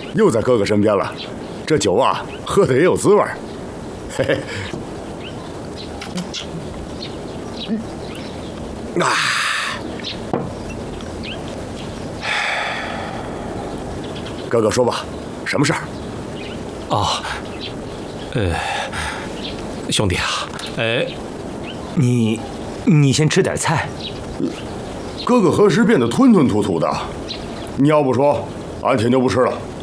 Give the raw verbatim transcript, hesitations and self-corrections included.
又在哥哥身边了，这酒啊，喝的也有滋味儿。嘿嘿。啊！哥哥说吧，什么事儿？ 哦，呃，兄弟啊，呃，你你先吃点菜。 哥哥何时变得吞吞吐吐的？你要不说，俺铁牛不吃了。